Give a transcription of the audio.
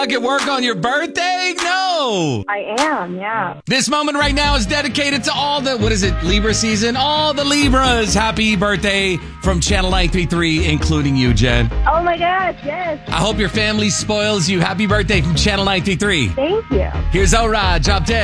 at work on your birthday? No. I am, yeah. This moment right now is dedicated to all the, Libra season? All the Libras. Happy birthday from Channel 933, including you, Jen. Oh my gosh, yes. I hope your family spoils you. Happy birthday from Channel 933. Thank you. Here's Ora, drop dead.